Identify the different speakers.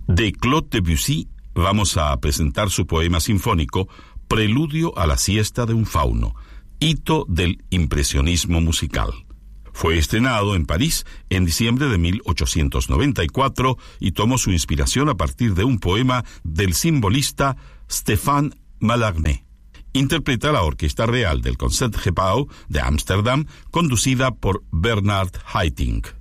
Speaker 1: De Claude Debussy vamos a presentar su poema sinfónico Preludio a la siesta de un fauno, hito del impresionismo musical. Fue estrenado en París en diciembre de 1894 y tomó su inspiración a partir de un poema del simbolista Stéphane Mallarmé. Interpreta la Orquesta Real del Concertgebouw de Ámsterdam, conducida por Bernard Haitink.